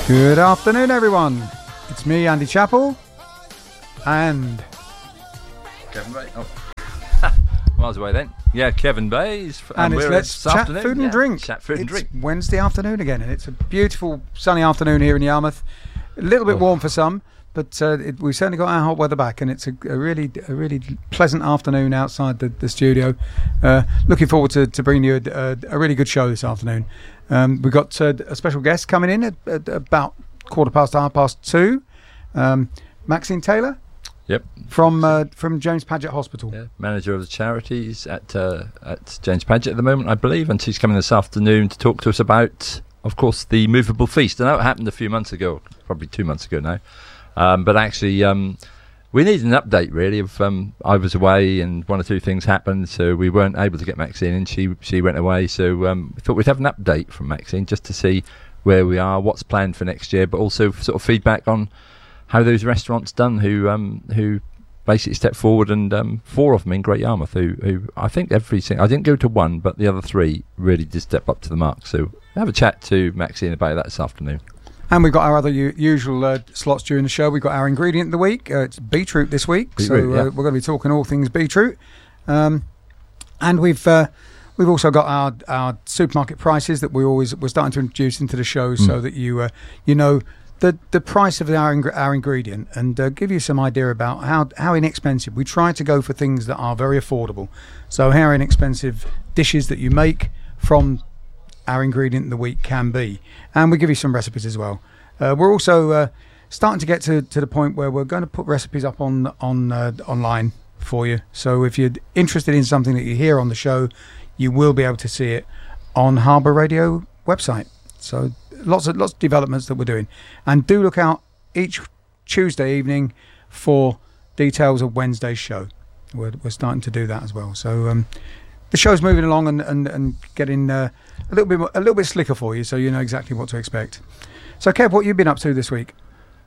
Good afternoon, everyone. It's me, Andy Chappell, and Kevin Bay. Oh, miles away then. Yeah, Kevin Bay's. And it's Let's Chat Food and Drink. Chat Food and Drink. Wednesday afternoon again, and it's a beautiful sunny afternoon here in Yarmouth. A little bit warm for some, but we've certainly got our hot weather back, and it's a really pleasant afternoon outside the studio. Looking forward to bringing you a really good show this afternoon. We've got a special guest coming in at about 2:15. Maxine Taylor. Yep. From James Paget Hospital. Yeah, manager of the charities at James Paget at the moment, I believe, and she's coming this afternoon to talk to us about, of course, the movable feast. And that happened a few months ago, probably 2 months ago now. But actually, we needed an update, really. I was away and one or two things happened, so we weren't able to get Maxine in. She went away, so we thought we'd have an update from Maxine just to see where we are, what's planned for next year, but also sort of feedback on how those restaurants done who basically stepped forward, and 4 of them in Great Yarmouth who I think I didn't go to one, but the other 3 really did step up to the mark. So have a chat to Maxine about that this afternoon. And we've got our other usual slots during the show. We've got our ingredient of the week. It's beetroot this week, we're going to be talking all things beetroot. And we've also got our supermarket prices that we're starting to introduce into the show, so that you know the price of our ingredient, and give you some idea about how inexpensive. We try to go for things that are very affordable. So how inexpensive dishes that you make from our ingredient of the week can be, and we give you some recipes as well. We're also starting to get to the point where we're going to put recipes up on online for you. So if you're interested in something that you hear on the show, you will be able to see it on Harbour Radio website. So lots of developments that we're doing, and do look out each Tuesday evening for details of Wednesday's show. We're starting to do that as well. So the show's moving along and getting a little bit slicker for you, so you know exactly what to expect. So Kev, what have you been up to this week?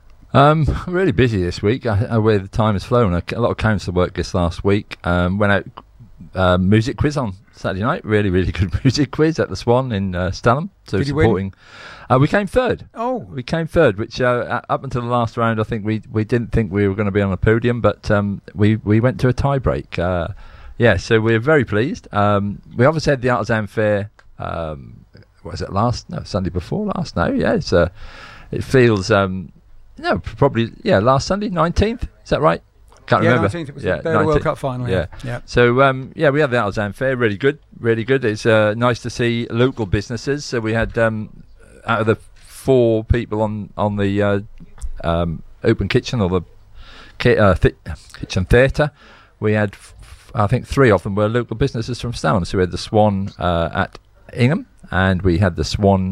Really busy this week. Where the time has flown. A lot of council work this last week. Went out music quiz on Saturday night. Really good music quiz at the Swan in Stalham. So Did you supporting. Win? We came third. Oh, we came third, which up until the last round, I think we didn't think we were going to be on a podium, but we went to a tie break. So we're very pleased. We obviously had the Artisan Fair. What was it? Sunday before last? No, yeah. It feels probably last Sunday, 19th. Is that right? Can't remember. 19th. It was the World Cup final. Yeah. So we had the Artisan Fair. Really good. It's nice to see local businesses. So we had out of the 4 people on the open kitchen, or the kitchen theatre, we had I think 3 of them were local businesses from Stalham. So we had the Swan at Ingham, and we had the Swan,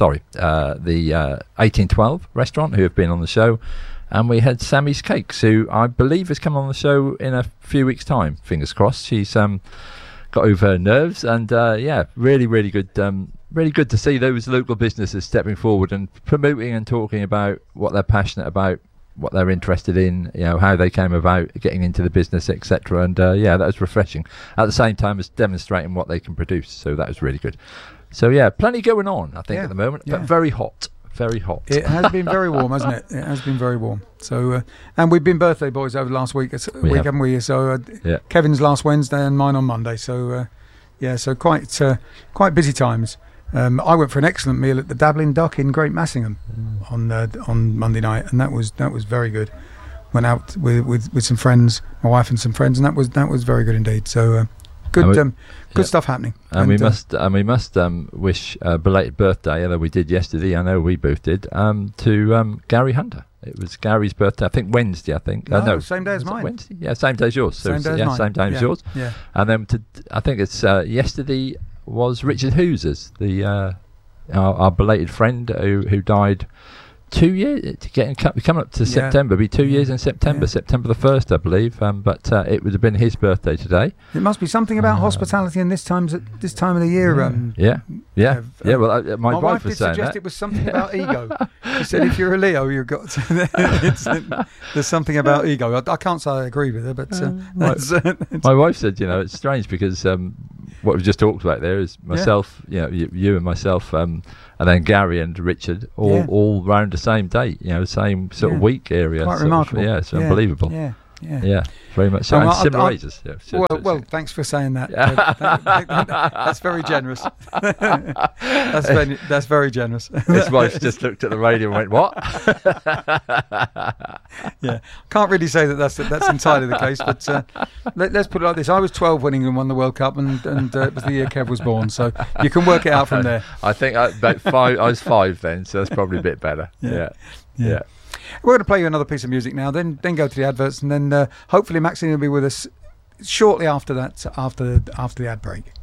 the 1812 restaurant, who have been on the show, and we had Sammy's Cakes, who I believe is coming on the show in a few weeks' time. Fingers crossed. She's got over her nerves, and really good. Really good to see those local businesses stepping forward and promoting and talking about what they're passionate about, what they're interested in, how they came about getting into the business, etc. And that was refreshing. At the same time as demonstrating what they can produce, so that was really good. So plenty going on, I think, at the moment, but very hot. Very hot. It has been very warm, hasn't it? It has been very warm. So, and we've been birthday boys over the last week, haven't we? So, Kevin's last Wednesday and mine on Monday. So, so quite busy times. I went for an excellent meal at the Dabbling Duck in Great Massingham on Monday night, and that was very good. Went out with some friends, my wife and some friends, and that was very good indeed. So good stuff happening. And we must wish a belated birthday, although we did yesterday. I know we both did. To Gary Hunter. It was Gary's birthday. I think Wednesday. No, same day as mine. Wednesday. Yeah, same day as yours. Same day as yours. Yeah. And then I think it's yesterday was Richard Hoosers, our belated friend who died 2 years, coming up to September, be 2 years in September, September the 1st, I believe. But it would have been his birthday today. It must be something about hospitality in this time of the year. Well, my wife was saying suggest that. It was something about ego. She said, if you're a Leo, you've got there's something about ego. I can't say I agree with her, but my wife said, it's strange because what we just talked about there is myself, you and myself, and then Gary and Richard, all round the same date, same sort of week area. Quite remarkable. It's unbelievable. Yeah, very much so. And similar ages. Well, thanks for saying that. That's very generous. That's very generous. His wife just looked at the radio and went, "What?" Yeah, can't really say that's entirely the case, but let's put it like this: I was 12 when England won the World Cup, and it was the year Kev was born, so you can work it out from there. I think about 5. I was 5 then, so that's probably a bit better. Yeah. We're going to play you another piece of music now, then go to the adverts, and then hopefully Maxine will be with us shortly after that, after the ad break.